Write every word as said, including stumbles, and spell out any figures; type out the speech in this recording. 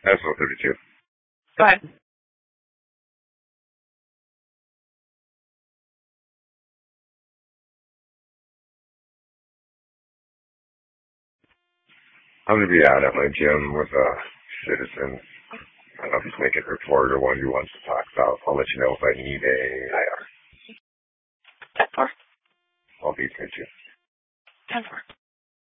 Episode thirty-two. Go ahead. I'm going to be out at my gym with a citizen. I don't know if he's making a report or what he wants to talk about. I'll let you know if I need a